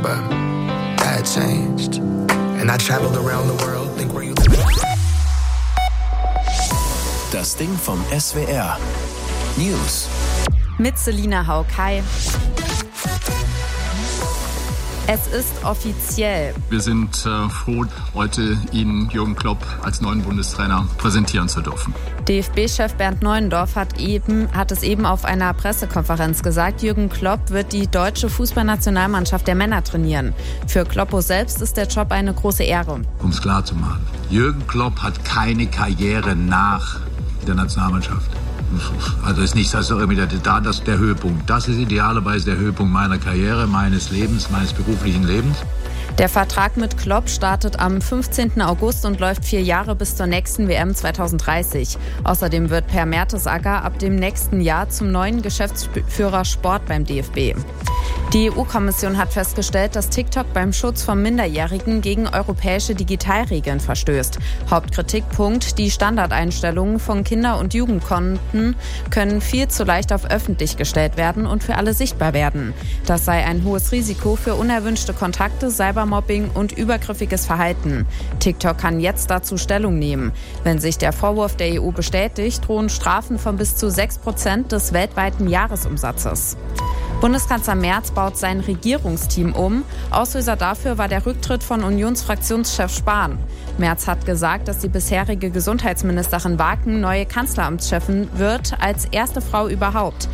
but that changed. And I traveled around the world, think where you live. Das Ding vom SWR. News. Mit Selina Haug. Hi. Es ist offiziell. Wir sind froh, heute Ihnen Jürgen Klopp als neuen Bundestrainer präsentieren zu dürfen. DFB-Chef Bernd Neuendorf hat es eben auf einer Pressekonferenz gesagt, Jürgen Klopp wird die deutsche Fußballnationalmannschaft der Männer trainieren. Für Kloppo selbst ist der Job eine große Ehre. Um es klar zu machen, Jürgen Klopp hat keine Karriere nach der Nationalmannschaft. Also ist nicht irgendwie der Höhepunkt. Das ist idealerweise der Höhepunkt meiner Karriere, meines Lebens, meines beruflichen Lebens. Der Vertrag mit Klopp startet am 15. August und läuft 4 Jahre bis zur nächsten WM 2030. Außerdem wird Per Mertesacker ab dem nächsten Jahr zum neuen Geschäftsführer Sport beim DFB. Die EU-Kommission hat festgestellt, dass TikTok beim Schutz von Minderjährigen gegen europäische Digitalregeln verstößt. Hauptkritikpunkt: Die Standardeinstellungen von Kinder- und Jugendkonten können viel zu leicht auf öffentlich gestellt werden und für alle sichtbar werden. Das sei ein hohes Risiko für unerwünschte Kontakte, Cybermobbing und übergriffiges Verhalten. TikTok kann jetzt dazu Stellung nehmen. Wenn sich der Vorwurf der EU bestätigt, drohen Strafen von bis zu 6% des weltweiten Jahresumsatzes. Bundeskanzler Merz baut sein Regierungsteam um. Auslöser dafür war der Rücktritt von Unionsfraktionschef Spahn. Merz hat gesagt, dass die bisherige Gesundheitsministerin Waken neue Kanzleramtschefin wird, als erste Frau überhaupt.